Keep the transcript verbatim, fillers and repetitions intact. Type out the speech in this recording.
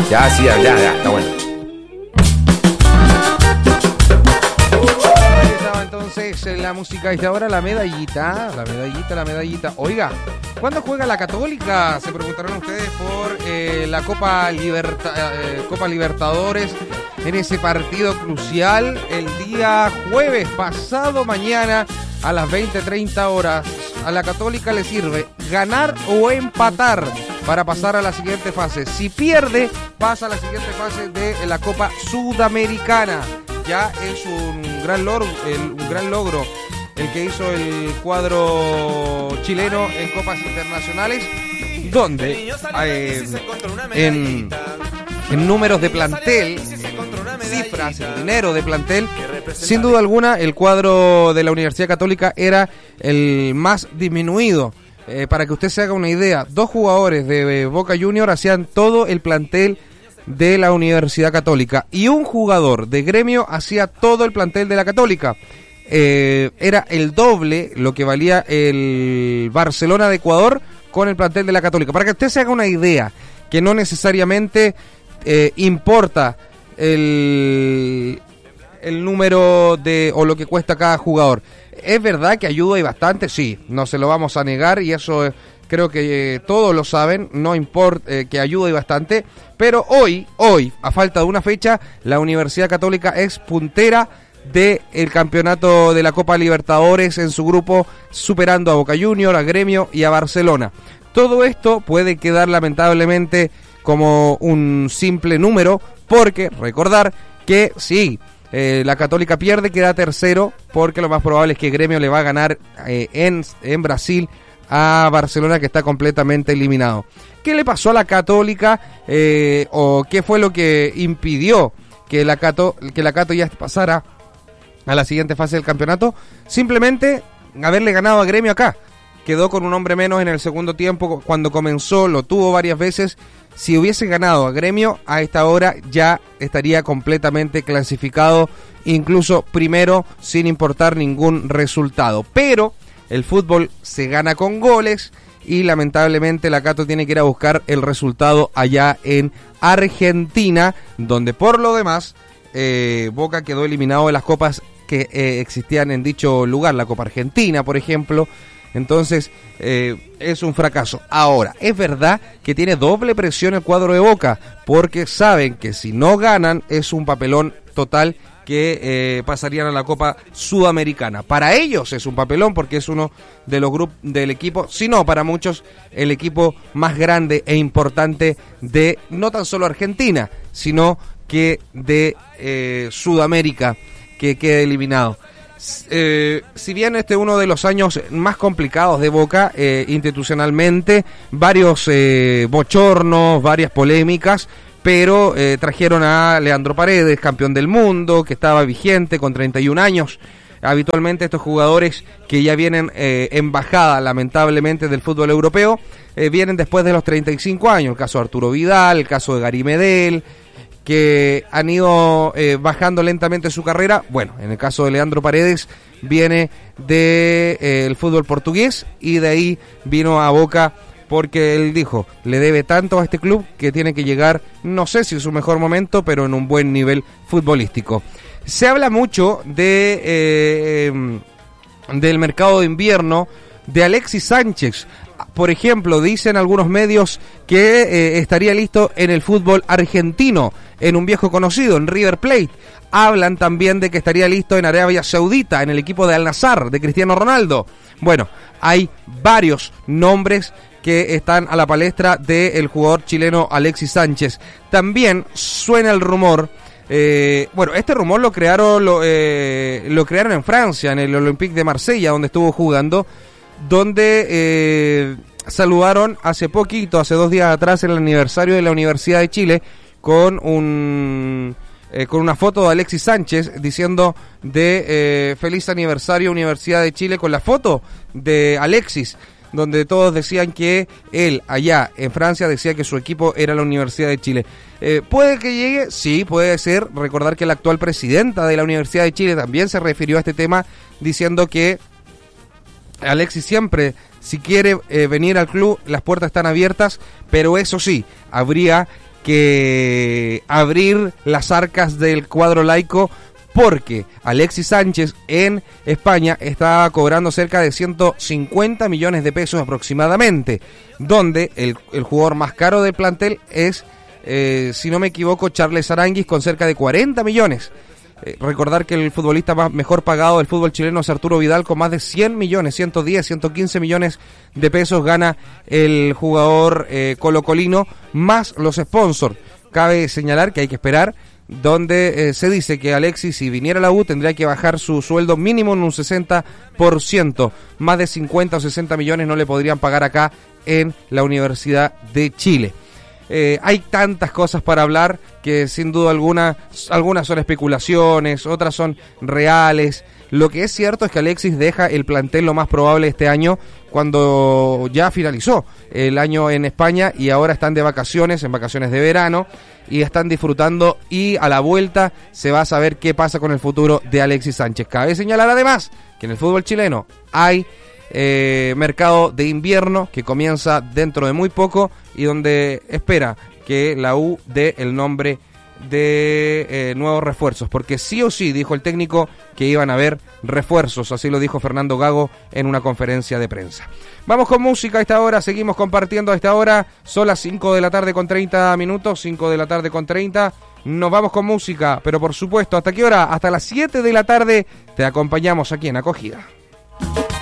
Ya, sí, ya, ya, está bueno. Ahí estaba entonces la música de ahora, la medallita, la medallita, la medallita. Oiga, ¿cuándo juega la Católica? Se preguntarán ustedes por eh, la Copa, Liberta, eh, Copa Libertadores en ese partido crucial el día jueves, pasado mañana a las veinte treinta horas. A la Católica le sirve ganar o empatar para pasar a la siguiente fase. Si pierde, pasa a la siguiente fase de la Copa Sudamericana. Ya es un gran logro, el, un gran logro el que hizo el cuadro chileno en copas internacionales, donde eh, en, en números de plantel, cifras, en dinero de plantel, sin duda alguna el cuadro de la Universidad Católica era el más disminuido. Eh, para que usted se haga una idea, dos jugadores de Boca Juniors hacían todo el plantel de la Universidad Católica y un jugador de Gremio hacía todo el plantel de la Católica. Eh, era el doble lo que valía el Barcelona de Ecuador con el plantel de la Católica. Para que usted se haga una idea, que no necesariamente eh, importa el, el número de o lo que cuesta cada jugador. Es verdad que ayuda y bastante, sí, no se lo vamos a negar y eso eh, creo que eh, todos lo saben, no importa eh, que ayuda y bastante, pero hoy, hoy, a falta de una fecha, la Universidad Católica es puntera del campeonato de la Copa Libertadores en su grupo, superando a Boca Juniors, a Gremio y a Barcelona. Todo esto puede quedar lamentablemente como un simple número, porque recordar que sí, Eh, la Católica pierde, queda tercero, porque lo más probable es que Gremio le va a ganar eh, en, en Brasil a Barcelona, que está completamente eliminado. ¿Qué le pasó a la Católica eh, o qué fue lo que impidió que la Cato, que la Cato ya pasara a la siguiente fase del campeonato? Simplemente haberle ganado a Gremio acá. Quedó con un hombre menos en el segundo tiempo cuando comenzó, lo tuvo varias veces. Si hubiese ganado a Gremio, a esta hora ya estaría completamente clasificado, incluso primero, sin importar ningún resultado. Pero el fútbol se gana con goles y lamentablemente la Cato tiene que ir a buscar el resultado allá en Argentina, donde por lo demás eh, Boca quedó eliminado de las copas que eh, existían en dicho lugar, la Copa Argentina, por ejemplo. Entonces, eh, es un fracaso. Ahora, es verdad que tiene doble presión el cuadro de Boca, porque saben que si no ganan es un papelón total que eh, pasarían a la Copa Sudamericana. Para ellos es un papelón porque es uno de los grupos del equipo, si no para muchos, el equipo más grande e importante de no tan solo Argentina, sino que de eh, Sudamérica, que queda eliminado. Eh, si bien este es uno de los años más complicados de Boca eh, institucionalmente, varios eh, bochornos, varias polémicas, pero eh, trajeron a Leandro Paredes, campeón del mundo, que estaba vigente con treinta y un años. Habitualmente estos jugadores que ya vienen eh, en bajada, lamentablemente, del fútbol europeo, eh, vienen después de los treinta y cinco años. El caso de Arturo Vidal, el caso de Gary Medel, que han ido eh, bajando lentamente su carrera. Bueno, en el caso de Leandro Paredes viene de eh, el fútbol portugués y de ahí vino a Boca porque él dijo, le debe tanto a este club que tiene que llegar, no sé si en su mejor momento, pero en un buen nivel futbolístico. Se habla mucho de eh, del mercado de invierno de Alexis Sánchez. Por ejemplo, dicen algunos medios que eh, estaría listo en el fútbol argentino, en un viejo conocido, en River Plate. Hablan también de que estaría listo en Arabia Saudita, en el equipo de Al-Nassr, de Cristiano Ronaldo. Bueno, hay varios nombres que están a la palestra del jugador chileno Alexis Sánchez. También suena el rumor, eh, bueno, este rumor lo crearon, lo, eh, lo crearon en Francia, en el Olympique de Marsella, donde estuvo jugando, donde eh, saludaron hace poquito, hace dos días atrás, el aniversario de la Universidad de Chile, con un eh, con una foto de Alexis Sánchez diciendo de eh, feliz aniversario Universidad de Chile, con la foto de Alexis, donde todos decían que él allá en Francia decía que su equipo era la Universidad de Chile. Eh, ¿Puede que llegue? Sí, puede ser. Recordar que la actual presidenta de la Universidad de Chile también se refirió a este tema, diciendo que Alexis siempre, si quiere eh, venir al club, las puertas están abiertas, pero eso sí, habría que abrir las arcas del cuadro laico, porque Alexis Sánchez en España está cobrando cerca de ciento cincuenta millones de pesos aproximadamente, donde el, el jugador más caro del plantel es, eh, si no me equivoco, Charles Aranguis con cerca de cuarenta millones. Eh, recordar que el futbolista más mejor pagado del fútbol chileno es Arturo Vidal con más de cien millones, ciento diez, ciento quince millones de pesos gana el jugador eh, colocolino, más los sponsors. Cabe señalar que hay que esperar, donde eh, se dice que Alexis, si viniera a la U, tendría que bajar su sueldo mínimo en un sesenta por ciento. Más de cincuenta o sesenta millones no le podrían pagar acá en la Universidad de Chile. Eh, hay tantas cosas para hablar que sin duda alguna, algunas son especulaciones, otras son reales. Lo que es cierto es que Alexis deja el plantel lo más probable este año, cuando ya finalizó el año en España y ahora están de vacaciones, en vacaciones de verano, y están disfrutando, y a la vuelta se va a saber qué pasa con el futuro de Alexis Sánchez. Cabe señalar además que en el fútbol chileno hay eh, mercado de invierno que comienza dentro de muy poco y donde espera que la U dé el nombre de eh, nuevos refuerzos, porque sí o sí dijo el técnico que iban a haber refuerzos, así lo dijo Fernando Gago en una conferencia de prensa. Vamos con música a esta hora, seguimos compartiendo a esta hora, son las cinco de la tarde con treinta minutos, cinco de la tarde con treinta, nos vamos con música, pero por supuesto, ¿hasta qué hora? Hasta las siete de la tarde te acompañamos aquí en Acogida.